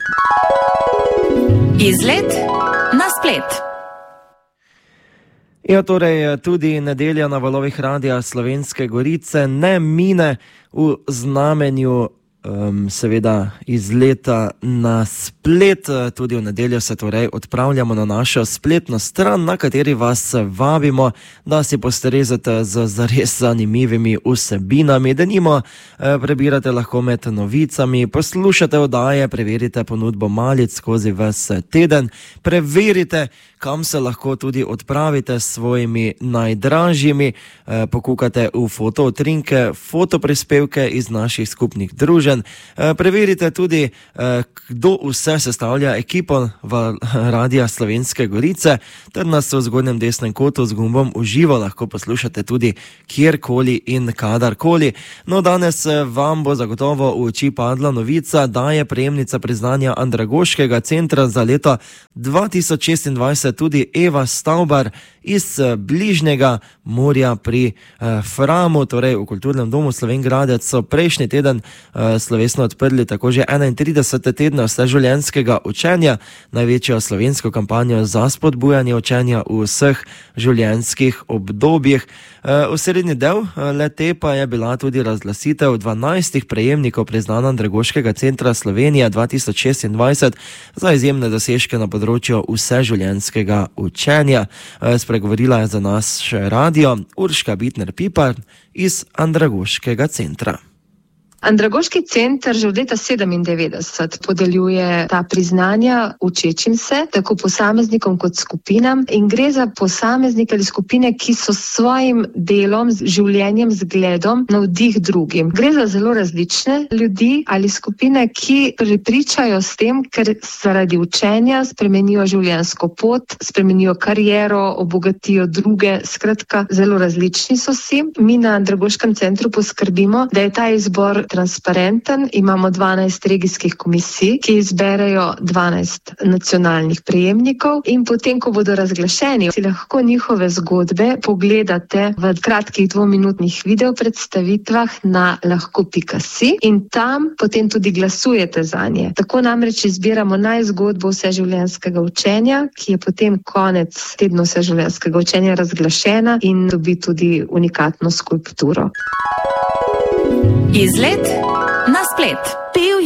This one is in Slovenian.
Izlet na splet. Ja, torej tudi nedelja na valovih Radia Slovenske Gorice ne mine v znamenju seveda izleta na splet. Tudi v nedeljo se torej odpravljamo na našo spletno stran, na kateri vas vabimo, da si postrezate z zares zanimivimi vsebinami. Denimo prebirate lahko med novicami, poslušate oddaje, preverite ponudbo malic skozi ves teden, preverite, kam se lahko tudi odpravite s svojimi najdražjimi, pokukate v fotoutrinke, fotoprispevke iz naših skupnih druženj, preverite tudi, kdo vse sestavlja ekipo Radia Slovenske Gorice, ter nas v zgornjem desnem kotu z gumbom v živo lahko poslušate tudi kjerkoli in kadarkoli. No, danes vam bo zagotovo v oči padla novica, da je prejemnica priznanja Andragoškega centra za leto 2026 tudi Eva Stavbar iz bližnjega morja pri Framu, torej v Kulturnem domu Slovenj Gradec, so prejšnji teden slovesno odprli tako že 31. tedna vseživljenjskega učenja, največjo slovensko kampanjo za spodbujanje učenja v vseh življenjskih obdobjih. Osrednji del le-te pa je bila tudi razglasitev 12 prejemnikov priznanja Andragoškega centra Slovenija 2026 za izjemne dosežke na področju vseživljenjskega učenja. Spregovorila je za nas še radio Urška Bitner-Pipar iz Andragoškega centra. Andragoški center že od leta 1997 podeljuje ta priznanja učečim se, tako posameznikom kot skupinam, in gre za posameznike ali skupine, ki so s svojim delom, z življenjem, zgledom navdih drugim. Gre za zelo različne ljudi ali skupine, ki prepričajo s tem, ker zaradi učenja spremenijo življenjsko pot, spremenijo kariero, obogatijo druge, skratka, zelo različni so si. Mi na Andragoškem centru poskrbimo, da je ta izbor transparenten. Imamo 12 regijskih komisij, ki izberejo 12 nacionalnih prejemnikov, in potem, ko bodo razglašeni, si lahko njihove zgodbe pogledate v kratkih 2-minutnih video predstavitvah na lahko.si in tam potem tudi glasujete zanje. Tako namreč izbiramo najzgodbo vseživljenjskega učenja, ki je potem konec tedna vseživljenjskega učenja razglašena in dobi tudi unikatno skulpturo. Izlet na splet.